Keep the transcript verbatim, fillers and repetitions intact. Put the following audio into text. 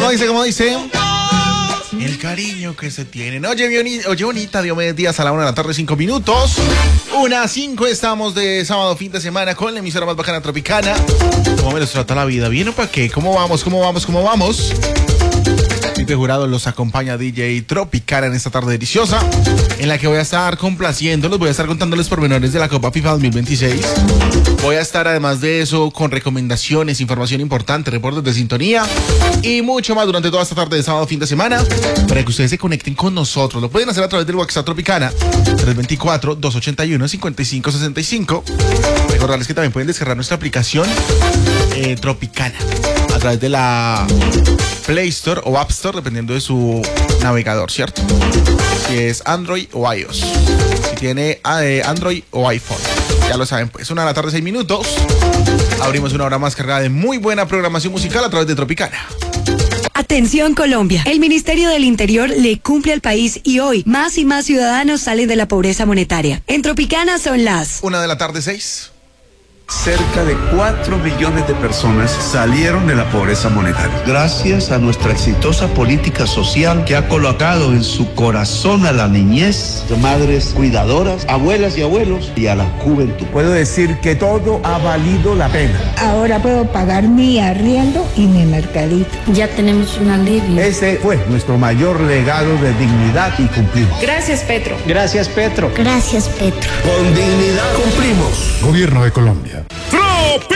¿Cómo dice? ¿Cómo dice? El cariño que se tienen. Oye, Bioni- oye bonita, Diomedes Díaz a la una de la tarde, cinco minutos. Una a cinco, estamos de sábado, fin de semana, con la emisora más bacana tropicana. ¿Cómo me los trata la vida? ¿Bien o para qué? ¿Cómo vamos? ¿Cómo vamos? ¿Cómo vamos? Pipe Jurado los acompaña D J Tropicana en esta tarde deliciosa, en la que voy a estar complaciéndolos, voy a estar contándoles pormenores de la Copa FIFA dos mil veintiséis. Voy a estar además de eso con recomendaciones, información importante, reportes de sintonía y mucho más durante toda esta tarde de sábado, fin de semana, para que ustedes se conecten con nosotros. Lo pueden hacer a través del WhatsApp Tropicana tres dos cuatro, dos ocho uno, cinco cinco seis cinco. Recordarles que también pueden descargar nuestra aplicación eh, Tropicana a través de la Play Store o App Store, dependiendo de su navegador, ¿cierto? Si es Android o iOS. Si tiene eh, Android o iPhone. Ya lo saben, pues. Una de la tarde, seis minutos. Abrimos una hora más cargada de muy buena programación musical a través de Tropicana. Atención Colombia, el Ministerio del Interior le cumple al país y hoy más y más ciudadanos salen de la pobreza monetaria. En Tropicana son las Una de la tarde, seis. Cerca de cuatro millones de personas salieron de la pobreza monetaria. Gracias a nuestra exitosa política social que ha colocado en su corazón a la niñez, de madres cuidadoras, abuelas y abuelos y a la juventud. Puedo decir que todo ha valido la pena. Ahora puedo pagar mi arriendo y mi mercadito. Ya tenemos un alivio. Ese fue nuestro mayor legado de dignidad y cumplimos. Gracias, Petro. Gracias, Petro. Gracias, Petro. Con dignidad cumplimos. Gobierno de Colombia. ¡Tropicana!